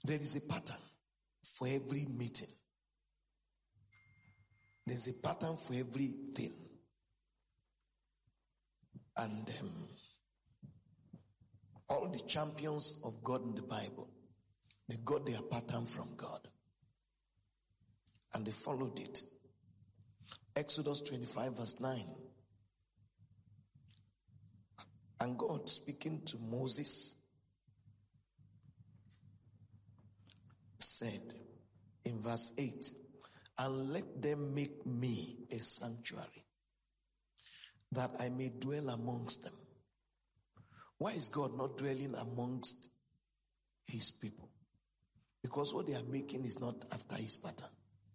There is a pattern for every meeting. There's a pattern for everything. And all the champions of God in the Bible, they got their pattern from God. And they followed it. Exodus 25 verse 9. And God speaking to Moses said in verse 8, and let them make me a sanctuary, that I may dwell amongst them. Why is God not dwelling amongst his people? Because what they are making is not after his pattern.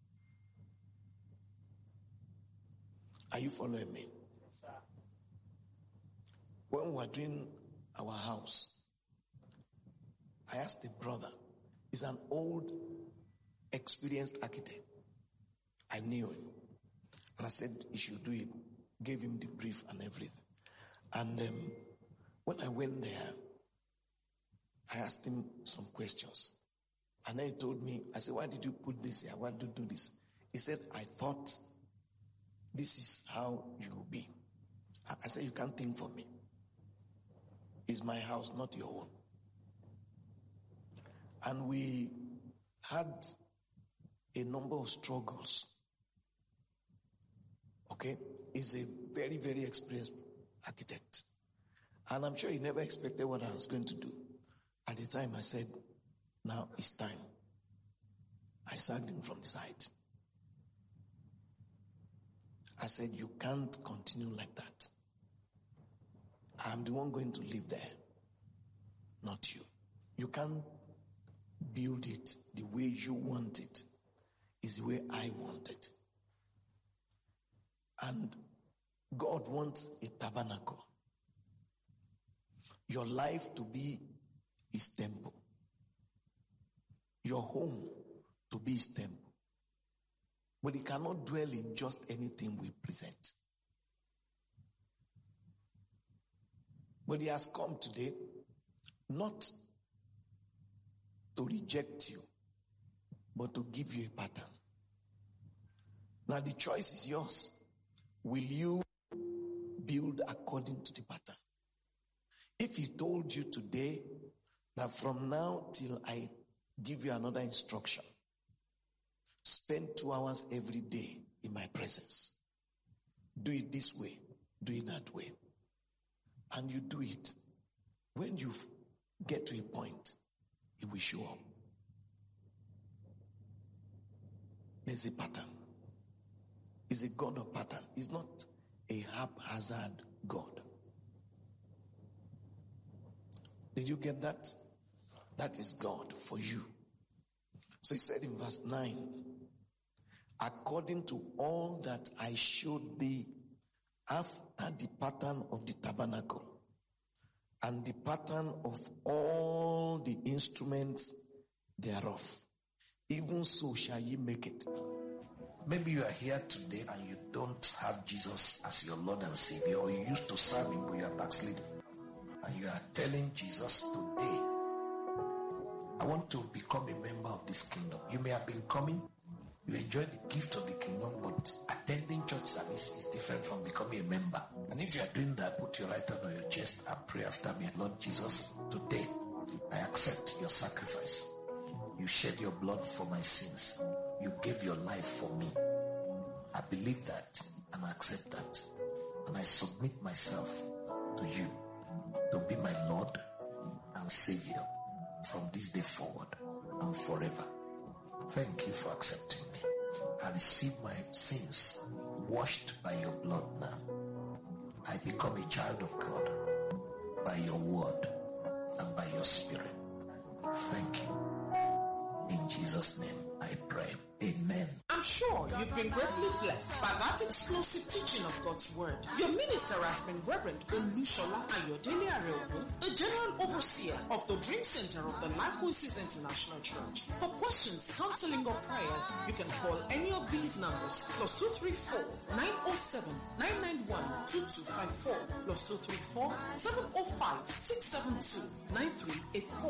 Are you following me? Yes, sir. When we were doing our house, I asked the brother, he's an old, experienced architect. I knew him. And I said he should do it. Gave him the brief and everything. And when I went there, I asked him some questions. And then he told me, I said, why did you put this here? Why did you do this? He said, I thought this is how you will be. I said, you can't think for me. It's my house, not your own. And we had a number of struggles. Okay? He's a very, very experienced architect. And I'm sure he never expected what I was going to do. At the time I said, now it's time. I sagged him from the side. I said, you can't continue like that. I'm the one going to live there, not you. You can't build it the way you want it. It's the way I want it. And God wants a tabernacle. Your life to be his temple. Your home to be his temple. But he cannot dwell in just anything we present. But he has come today not to reject you, but to give you a pattern. Now the choice is yours. Will you build according to the pattern? If he told you today that from now till I give you another instruction, spend 2 hours every day in my presence. Do it this way. Do it that way. And you do it. When you get to a point, it will show up. There's a pattern. He's a God of pattern. He's not a haphazard God. Did you get that? That is God for you. So he said in verse 9, according to all that I showed thee after the pattern of the tabernacle and the pattern of all the instruments thereof, even so shall ye make it. Maybe you are here today and you don't have Jesus as your Lord and Savior, or you used to serve him but you are backsliding. And you are telling Jesus today, I want to become a member of this kingdom. You may have been coming, you enjoy the gift of the kingdom, but attending church service is different from becoming a member. And if you are doing that, put your right hand on your chest and pray after me. Lord Jesus, today I accept your sacrifice. You shed your blood for my sins. You gave your life for me. I believe that and I accept that. And I submit myself to you to be my Lord and Savior from this day forward and forever. Thank you for accepting me. I receive my sins washed by your blood now. I become a child of God by your word and by your spirit. Thank you. In Jesus' name I pray. Amen. I'm sure you've been greatly blessed by that explosive teaching of God's Word. Your minister has been Reverend Olushola Ayodele Areogun, the General Overseer of the Dream Center of the Life Voices International Church. For questions, counseling or prayers, you can call any of these numbers, +234 907 991 2254, +234 705 672 9384.